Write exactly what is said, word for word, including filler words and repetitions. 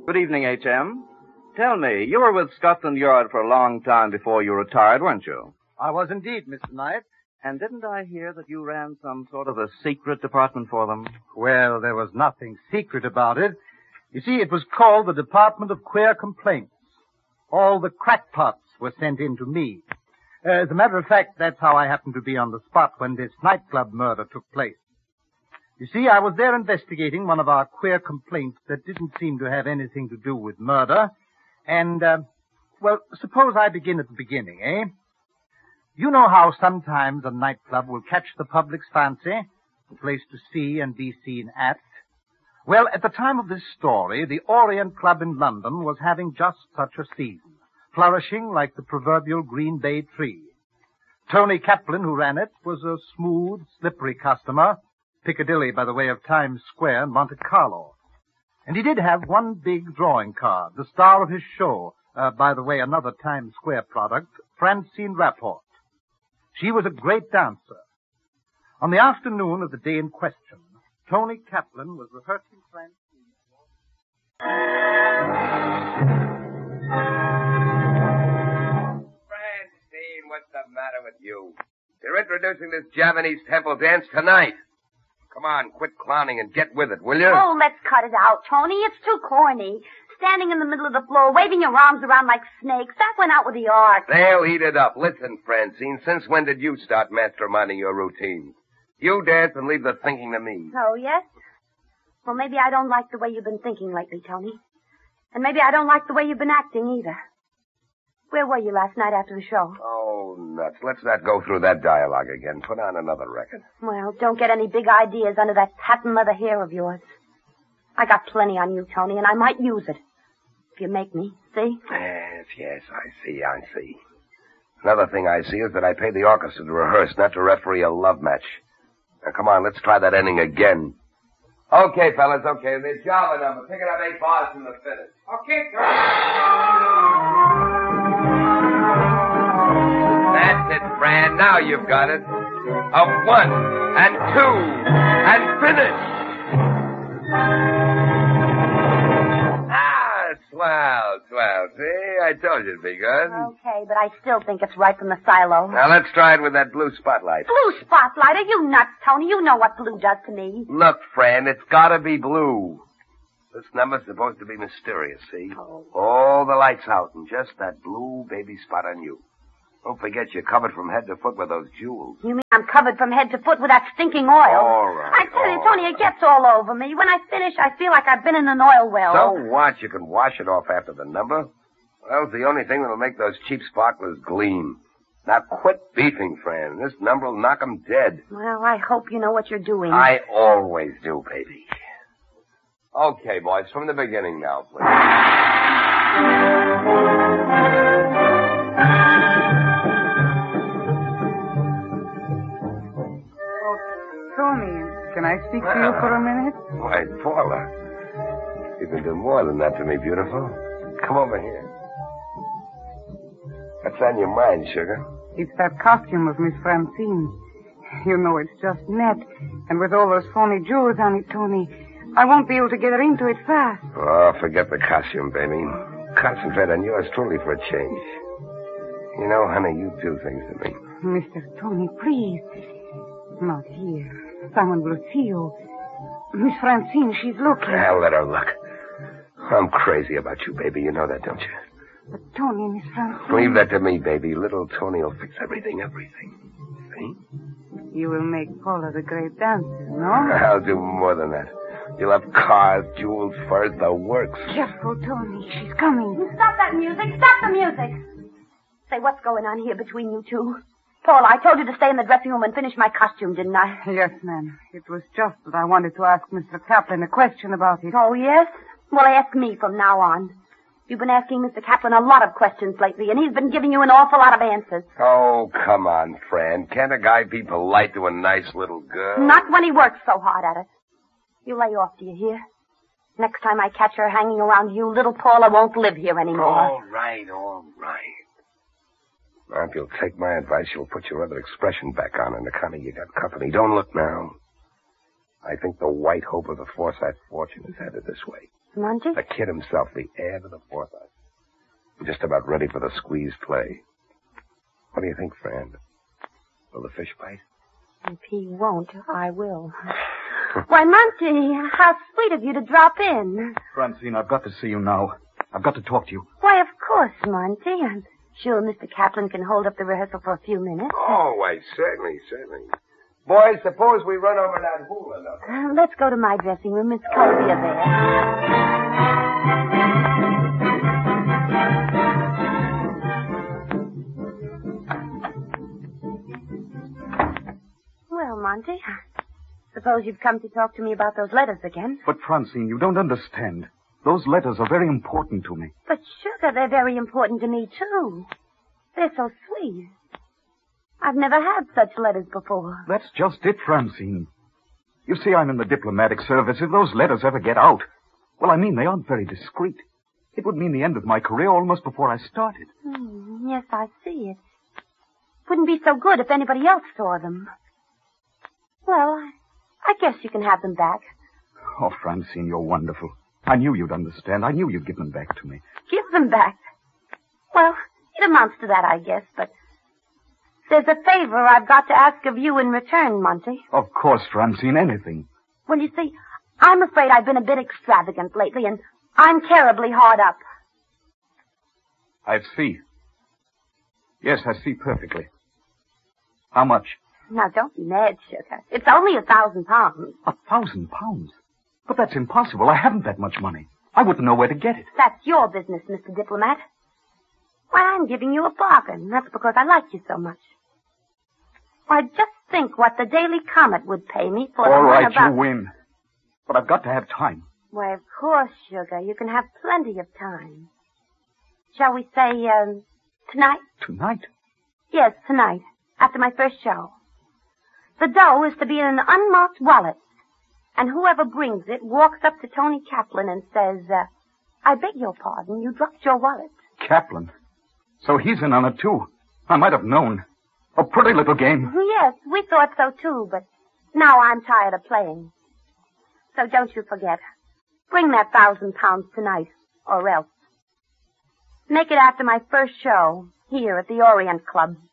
Good evening, H M. Tell me, you were with Scotland Yard for a long time before you retired, weren't you? I was indeed, Mister Knight. And didn't I hear that you ran some sort of a secret department for them? Well, there was nothing secret about it. You see, it was called the Department of Queer Complaints. All the crackpots were sent in to me. Uh, as a matter of fact, that's how I happened to be on the spot when this nightclub murder took place. You see, I was there investigating one of our queer complaints that didn't seem to have anything to do with murder. And, uh, well, suppose I begin at the beginning, eh? You know how sometimes a nightclub will catch the public's fancy, a place to see and be seen at? Well, at the time of this story, the Orient Club in London was having just such a season, flourishing like the proverbial Green Bay tree. Tony Kaplan, who ran it, was a smooth, slippery customer, Piccadilly by the way of Times Square and Monte Carlo. And he did have one big drawing card, the star of his show, uh, by the way, another Times Square product, Francine Rapport. She was a great dancer. On the afternoon of the day in question, Tony Kaplan was rehearsing Francine. Francine, what's the matter with you? You're introducing this Javanese temple dance tonight. Come on, quit clowning and get with it, will you? Oh, let's cut it out, Tony. It's too corny. Standing in the middle of the floor, waving your arms around like snakes. That went out with the art. They'll eat it up. Listen, Francine, since when did you start masterminding your routines? You dance and leave the thinking to me. Oh, yes? Well, maybe I don't like the way you've been thinking lately, Tony. And maybe I don't like the way you've been acting either. Where were you last night after the show? Oh, nuts. Let's not go through that dialogue again. Put on another record. Well, don't get any big ideas under that patent leather hair of yours. I got plenty on you, Tony, and I might use it. If you make me, see? Yes, yes, I see, I see. Another thing I see is that I pay the orchestra to rehearse, not to referee a love match. Now, come on, let's try that ending again. Okay, fellas, okay. The Java number. Pick it up eight bars from the finish. Okay, sir. That's it, Fran. Now you've got it. A one, and two, and finish. Ah, swell, swell. See, I told you it'd be good. Okay, but I still think it's right from the silo. Now let's try it with that blue spotlight. Blue spotlight? Are you nuts, Tony? You know what blue does to me. Look, Fran, it's gotta be blue. This number's supposed to be mysterious, see? Oh. All the lights out and just that blue baby spot on you. Don't forget you're covered from head to foot with those jewels. You mean I'm covered from head to foot with that stinking oil? All right. I tell you, all Tony, right. it gets all over me. When I finish, I feel like I've been in an oil well. So what? You can wash it off after the number? Well, it's the only thing that'll make those cheap sparklers gleam. Now quit beefing, Fran. This number will knock 'em dead. Well, I hope you know what you're doing. I always do, baby. Okay, boys, from the beginning now, please. Tony, can I speak to you for a minute? Why, Paula. You can do more than that to me, beautiful. Come over here. What's on your mind, sugar? It's that costume of Miss Francine. You know, it's just net. And with all those phony jewels on it, Tony, I won't be able to get her into it fast. Oh, forget the costume, baby. Concentrate on yours truly for a change. You know, honey, you do things to me. Mister Tony, please. Not here. Someone will see you. Miss Francine, she's looking. I'll let her look. I'm crazy about you, baby. You know that, don't you? But Tony, Miss Francine... Leave that to me, baby. Little Tony will fix everything, everything. See? You will make Paula the great dancer, no? I'll do more than that. You'll have cars, jewels, furs, the works. Careful, Tony. She's coming. Stop that music. Stop the music. Say, what's going on here between you two? Paul, I told you to stay in the dressing room and finish my costume, didn't I? Yes, ma'am. It was just that I wanted to ask Mister Kaplan a question about it. Oh, yes? Well, ask me from now on. You've been asking Mister Kaplan a lot of questions lately, and he's been giving you an awful lot of answers. Oh, come on, Fran. Can't a guy be polite to a nice little girl? Not when he works so hard at it. You lay off, do you hear? Next time I catch her hanging around you, little Paula won't live here anymore. All right, all right. Now, if you'll take my advice, you'll put your other expression back on in the county you got company. Don't look now. I think the white hope of the Forsyth fortune is headed this way. Monty? The kid himself, the heir to the Forsyth. I'm just about ready for the squeeze play. What do you think, Fran? Will the fish bite? If he won't, I will. Why, Monty, how sweet of you to drop in. Francine, I've got to see you now. I've got to talk to you. Why, of course, Monty. I'm sure Mister Kaplan can hold up the rehearsal for a few minutes. Oh, why, certainly, certainly. Boys, suppose we run over that hula now. Uh, let's go to my dressing room. It's cozier there. Well, Monty, I suppose you've come to talk to me about those letters again. But, Francine, you don't understand. Those letters are very important to me. But, sugar, they're very important to me, too. They're so sweet. I've never had such letters before. That's just it, Francine. You see, I'm in the diplomatic service. If those letters ever get out, well, I mean, they aren't very discreet. It would mean the end of my career almost before I started. Hmm, yes, I see it. Wouldn't be so good if anybody else saw them. Well, I, I guess you can have them back. Oh, Francine, you're wonderful. I knew you'd understand. I knew you'd give them back to me. Give them back? Well, it amounts to that, I guess, but there's a favor I've got to ask of you in return, Monty. Of course, Francine, anything. Well, you see, I'm afraid I've been a bit extravagant lately, and I'm terribly hard up. I see. Yes, I see perfectly. How much? Now, don't be mad, sugar. It's only a thousand pounds. A thousand pounds? But that's impossible. I haven't that much money. I wouldn't know where to get it. That's your business, Mister Diplomat. Why, I'm giving you a bargain. That's because I like you so much. Why, just think what the Daily Comet would pay me for the All one right, about... you win. But I've got to have time. Why, of course, sugar. You can have plenty of time. Shall we say, um, tonight? Tonight? Yes, tonight, after my first show. The dough is to be in an unmarked wallet. And whoever brings it walks up to Tony Kaplan and says, uh, I beg your pardon, you dropped your wallet. Kaplan? So he's in on it, too. I might have known. A pretty little game. Yes, we thought so, too, but now I'm tired of playing. So don't you forget. Bring that thousand pounds tonight, or else. Make it after my first show, here at the Orient Club.